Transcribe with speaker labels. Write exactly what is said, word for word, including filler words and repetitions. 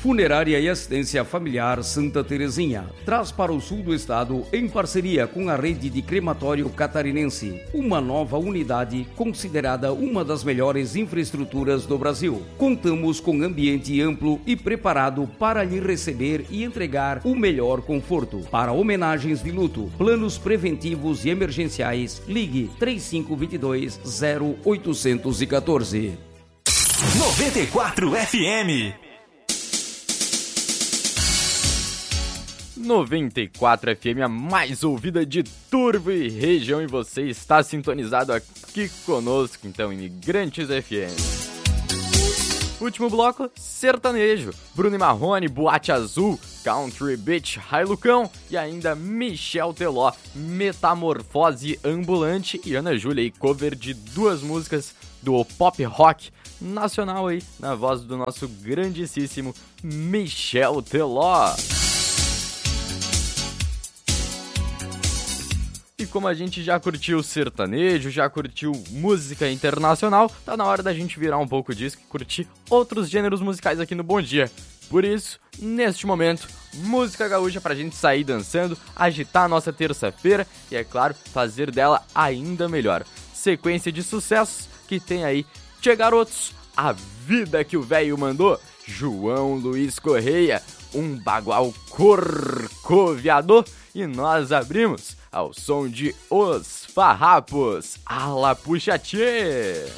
Speaker 1: Funerária e Assistência Familiar Santa Terezinha traz para o sul do estado, em parceria com a rede de crematório catarinense, uma nova unidade considerada uma das melhores infraestruturas do Brasil. Contamos com ambiente amplo e preparado para lhe receber e entregar o melhor conforto. Para homenagens de luto, planos preventivos e emergenciais, ligue três cinco dois dois, zero oito um quatro.
Speaker 2: noventa e quatro F M.
Speaker 3: noventa e quatro F M, a mais ouvida de Turvo e região, e você está sintonizado aqui conosco, então, Imigrantes F M. Último bloco, sertanejo. Bruno e Marrone, Boate Azul, Country Beach, Railucão e ainda Michel Teló, Metamorfose Ambulante, e Ana Júlia, aí, cover de duas músicas do pop rock nacional aí, na voz do nosso grandíssimo Michel Teló. E como a gente já curtiu sertanejo, já curtiu música internacional, tá na hora da gente virar um pouco disso e curtir outros gêneros musicais aqui no Bom Dia. Por isso, neste momento, música gaúcha pra gente sair dançando, agitar a nossa terça-feira e, é claro, fazer dela ainda melhor. Sequência de sucessos que tem aí Tchê Garotos, A Vida que o Velho Mandou, João Luiz Correia, Um Bagual Corcoviador, e nós abrimos ao som de Os Farrapos, Ala Puxa Tchê!